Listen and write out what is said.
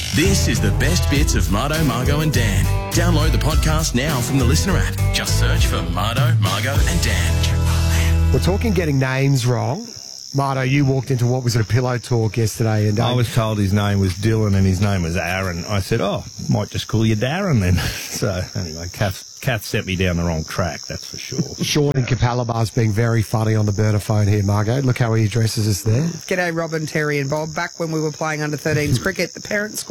This is the best bits of Mardo, Margo and Dan. Download the podcast now from the Listener app. Just search for Mardo, Margo and Dan. We're talking getting names wrong. Mardo, you walked into, what was it, a pillow talk yesterday? And I was told his name was Dylan and his name was Aaron. I said, might just call you Darren then. So, anyway, Kath set me down the wrong track, that's for sure. Sean in Capalabar's being very funny on the burner phone here, Margo. Look how he addresses us there. G'day, Robin, Terry and Bob. Back when we were playing under-13s cricket, the parents